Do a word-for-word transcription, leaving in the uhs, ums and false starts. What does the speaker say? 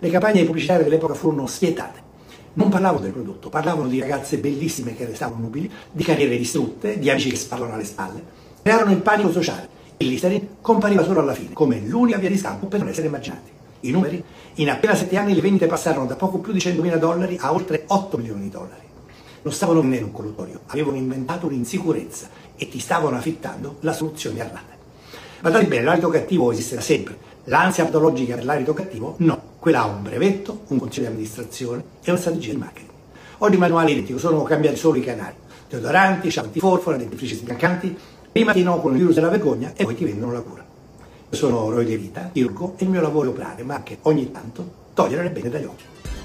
Le campagne pubblicitarie dell'epoca furono spietate. Non parlavano del prodotto, parlavano di ragazze bellissime che restavano nubili, di carriere distrutte, di amici che sparlavano alle spalle. Crearono il panico sociale. Il Listerine compariva solo alla fine, come l'unica via di scampo per non essere immaginati. I numeri? In appena sette anni le vendite passarono da poco più di centomila dollari a oltre otto milioni di dollari. Non stavano vendendo un colluttorio, avevano inventato un'insicurezza e ti stavano affittando la soluzione a rate. Guardate bene, l'alito cattivo esiste da sempre. L'ansia patologica per l'alito cattivo? No. Quella ha un brevetto, un consiglio di amministrazione e una strategia di marketing. Oggi il manuale è identico, sono cambiati solo i canali. Deodoranti, sciamanti forfora, dentifrici sbiancanti, prima ti inoculano il virus della vergogna e poi ti vendono la cura. Io sono Roy De Vita, chirurgo, e il mio lavoro è operare, ma anche ogni tanto togliere le bende dagli occhi.